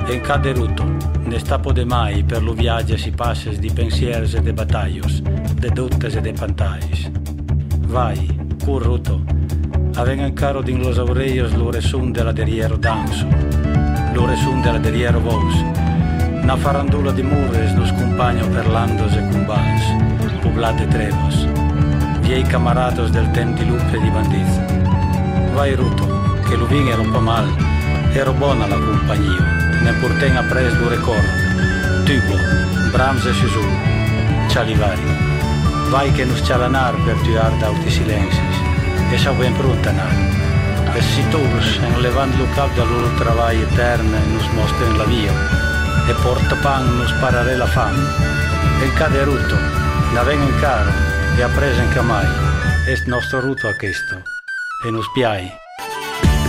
En cada ruto, nesta pode mai per lo viagges i passes di pensiers e de batallos, de dubtes e de pantais. Vai, curruto, aven encaro din los aureios lo resum de la deriero danso, lo resum de la deriero vos, na farandula di murres nos compagno per landos e cumbans, poblate trevos, viei camarados del tem di lupe e di bandiz. Vai ruto, che lo vin ero un po' mal, ero buona la compagnia, ne porten apres lo record, tubo, Brahms e Chazou, Chalivari. Vai che nos chalanar per tuar d'auti silencis, e sa ben pronta nar. E si todos, en levando lo cap da loro travai eterna, nos mostren la via, e porta pan nos parare la fam. En cada ruto, na ven en caro, e apres en camai, est nostro ruto a questo, e nos piai.